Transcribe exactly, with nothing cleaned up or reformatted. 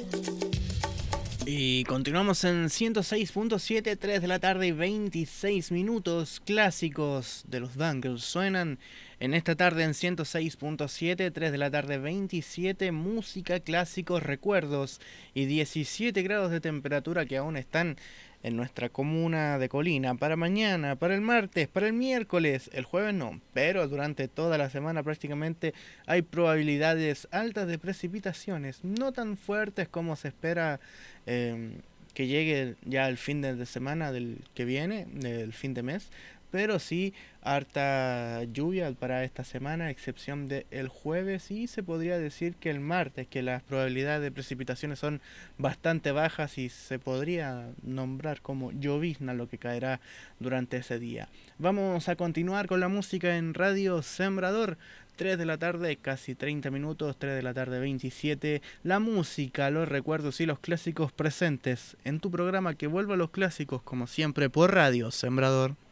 Y continuamos en ciento seis punto siete, tres de la tarde y veintiséis minutos. Clásicos de los Bangles suenan en esta tarde en ciento seis punto siete, tres de la tarde veintisiete. Música, clásicos, recuerdos y diecisiete grados de temperatura que aún están en nuestra comuna de Colina. Para mañana, para el martes, para el miércoles, el jueves no, pero durante toda la semana prácticamente hay probabilidades altas de precipitaciones, no tan fuertes como se espera eh, que llegue ya el fin de semana del que viene, del fin de mes, pero sí harta lluvia para esta semana, a excepción del jueves, y se podría decir que el martes, que las probabilidades de precipitaciones son bastante bajas y se podría nombrar como llovizna lo que caerá durante ese día. Vamos a continuar con la música en Radio Sembrador. tres de la tarde, casi treinta minutos, tres de la tarde veintisiete. La música, los recuerdos y los clásicos presentes en tu programa que vuelve a los clásicos como siempre por Radio Sembrador.